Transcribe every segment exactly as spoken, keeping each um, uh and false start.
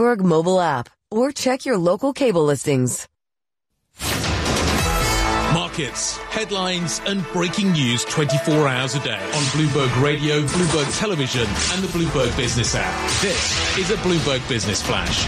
Bloomberg mobile app or check your local cable listings. Markets, headlines and breaking news twenty-four hours a day on Bloomberg Radio, Bloomberg Television and the Bloomberg Business app. This is a Bloomberg Business Flash.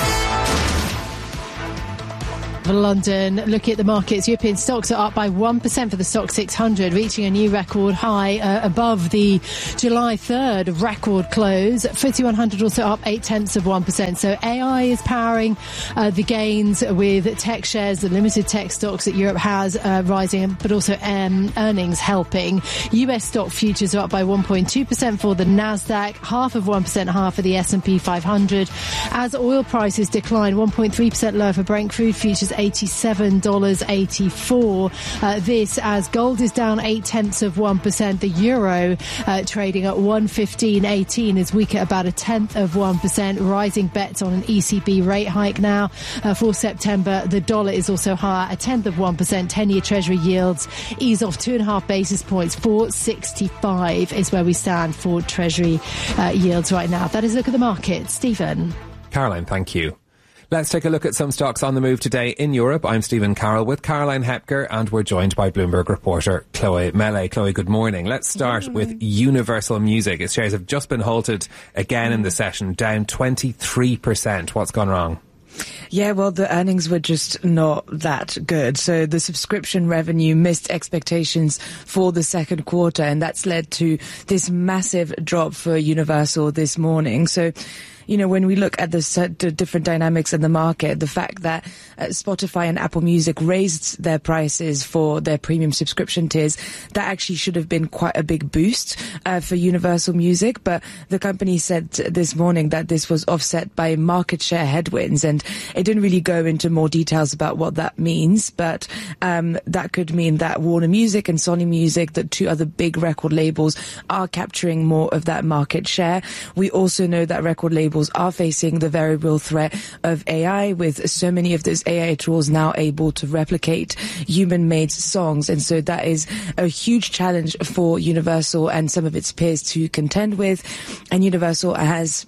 London, looking at the markets, European stocks are up by one percent for the Stoxx six hundred, reaching a new record high uh, above the July third record close. F T S E one hundred also up eight tenths of one percent. So A I is powering uh, the gains with tech shares, the limited tech stocks that Europe has uh, rising, but also um, earnings helping. U S stock futures are up by one point two percent for the Nasdaq, half of one percent higher for the S and P five hundred. As oil prices decline, one point three percent lower for Brent crude futures, eighty-seven dollars and eighty-four cents. Uh, this as gold is down eight tenths of one percent. The euro uh, trading at one fifteen eighteen is weak at about a tenth of one percent. Rising bets on an E C B rate hike now uh, for September. The dollar is also higher, a tenth of one percent. ten-year Treasury yields ease off two and a half basis points. four sixty-five is where we stand for Treasury uh, yields right now. That is a look at the market. Stephen. Caroline, thank you. Let's take a look at some stocks on the move today in Europe. I'm Stephen Carroll with Caroline Hepker, and we're joined by Bloomberg reporter Chloe Mele. Chloe, good morning. Let's start mm. with Universal Music. Its shares have just been halted again mm. in the session, down twenty-three percent. What's gone wrong? Yeah, well, the earnings were just not that good. So the subscription revenue missed expectations for the second quarter, and that's led to this massive drop for Universal this morning. So, you know, when we look at the, the different dynamics in the market, the fact that uh, Spotify and Apple Music raised their prices for their premium subscription tiers, that actually should have been quite a big boost uh, for Universal Music. But the company said this morning that this was offset by market share headwinds, and it didn't really go into more details about what that means. But um, that could mean that Warner Music and Sony Music, the two other big record labels, are capturing more of that market share. We also know that record labels are facing the very real threat of A I, with so many of those A I tools now able to replicate human-made songs. And so that is a huge challenge for Universal and some of its peers to contend with. And Universal has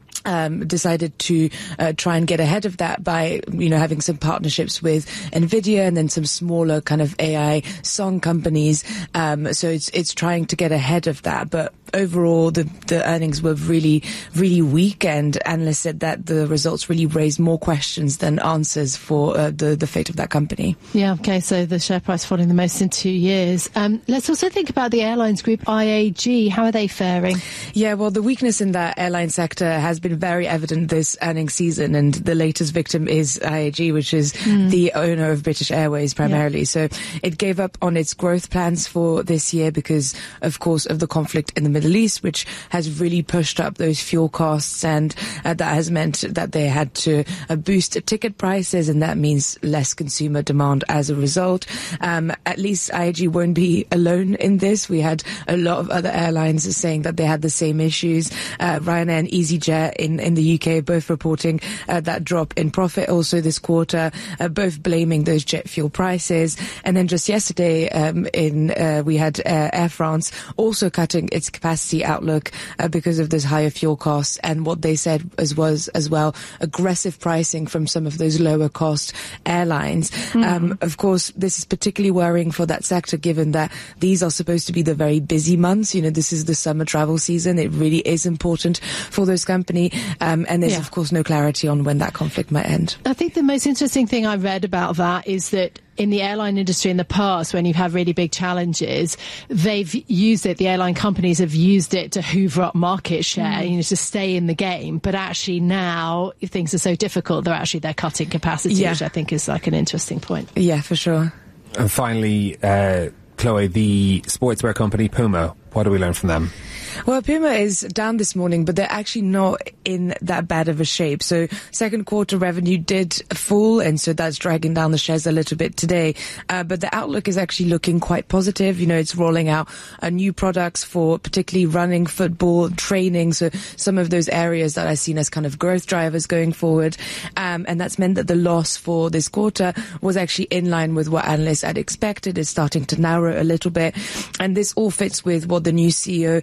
Um, decided to uh, try and get ahead of that by, you know, having some partnerships with NVIDIA and then some smaller kind of A I song companies. Um, so it's it's trying to get ahead of that. But overall, the, the earnings were really, really weak, and analysts said that the results really raised more questions than answers for uh, the, the fate of that company. Yeah, okay, so the share price falling the most in two years. Um, let's also think about the airlines group, I A G. How are they faring? Yeah, well, the weakness in that airline sector has been very evident this earnings season, and the latest victim is I A G, which is mm. the owner of British Airways primarily. Yeah. So it gave up on its growth plans for this year because, of course, of the conflict in the Middle East, which has really pushed up those fuel costs, and uh, that has meant that they had to uh, boost ticket prices, and that means less consumer demand as a result. Um, at least I A G won't be alone in this. We had a lot of other airlines saying that they had the same issues. Uh, Ryanair and EasyJet in, in the U K both reporting uh, that drop in profit also this quarter, uh, both blaming those jet fuel prices. And then just yesterday um, in uh, we had uh, Air France also cutting its capacity outlook uh, because of those higher fuel costs, and what they said as was as well aggressive pricing from some of those lower cost airlines. Mm-hmm. Um, of course, this is particularly worrying for that sector, given that these are supposed to be the very busy months. You know, this is the summer travel season. It really is important for those companies. Um, and there's, yeah. of course, no clarity on when that conflict might end. I think the most interesting thing I read about that is that in the airline industry in the past, when you've had really big challenges, they've used it, the airline companies have used it to hoover up market share, mm. you know, to stay in the game. But actually now, if things are so difficult, they're actually, they're cutting capacity, yeah. which I think is like an interesting point. Yeah, for sure. And finally, uh, Chloe, the sportswear company Puma, what do we learn from them? Well, Puma is down this morning, but they're actually not in that bad of a shape. So second quarter revenue did fall, and so that's dragging down the shares a little bit today. Uh, but the outlook is actually looking quite positive. You know, it's rolling out uh, new products for particularly running, football, training. So some of those areas that are seen as kind of growth drivers going forward. Um, and that's meant that the loss for this quarter was actually in line with what analysts had expected. It's starting to narrow a little bit. And this all fits with what the new C E O had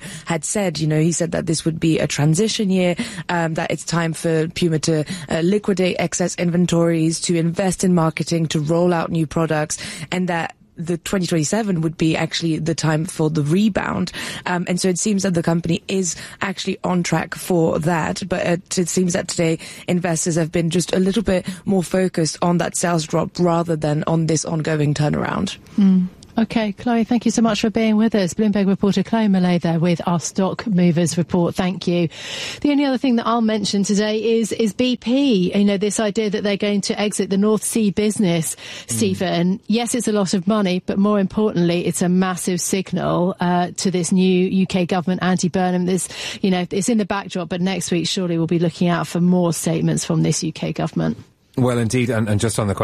had said, you know, he said that this would be a transition year, um, that it's time for Puma to uh, liquidate excess inventories, to invest in marketing, to roll out new products, and that the twenty twenty-seven would be actually the time for the rebound. Um, and so it seems that the company is actually on track for that. But it, it seems that today investors have been just a little bit more focused on that sales drop rather than on this ongoing turnaround. Mm. Okay, Chloe, thank you so much for being with us. Bloomberg reporter Chloe Millay there with our Stock Movers report. Thank you. The only other thing that I'll mention today is is B P. You know, this idea that they're going to exit the North Sea business, mm. Stephen. Yes, it's a lot of money, but more importantly, it's a massive signal uh, to this new U K government, anti-Burnham. This, you know, it's in the backdrop, but next week surely we'll be looking out for more statements from this U K government. Well, indeed, and, and just on the